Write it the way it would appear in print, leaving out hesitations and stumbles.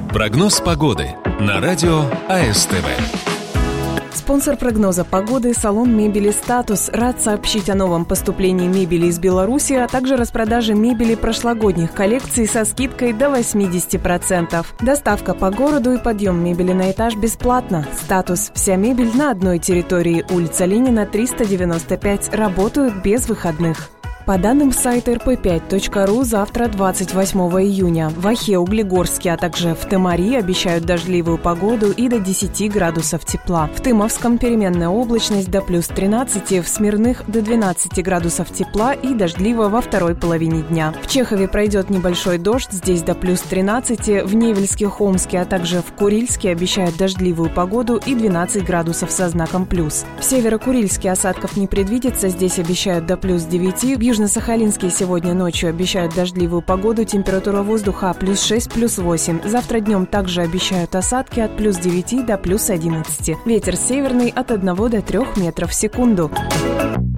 Прогноз погоды на радио АСТВ. Спонсор прогноза погоды – салон мебели «Статус». Рад сообщить о новом поступлении мебели из Беларуси, а также распродаже мебели прошлогодних коллекций со скидкой до 80%. Доставка по городу и подъем мебели на этаж бесплатно. «Статус». Вся мебель на одной территории. Улица Ленина, 395. Работают без выходных. По данным сайта rp5.ru, завтра, 28 июня, в Охе, Углегорске, а также в Тымари обещают дождливую погоду и до 10 градусов тепла. В Тымовском переменная облачность до плюс 13, в Смирных до 12 градусов тепла и дождливо во второй половине дня. В Чехове пройдет небольшой дождь, здесь до плюс 13, в Невельске, Хомске, а также в Курильске обещают дождливую погоду и 12 градусов со знаком плюс. В Северо-Курильске осадков не предвидится, здесь обещают до плюс 9, в Южно-Сахалинске сегодня ночью обещают дождливую погоду, температура воздуха плюс 6, плюс 8. Завтра днем также обещают осадки от плюс 9 до плюс 11. Ветер северный от 1 до 3 метров в секунду.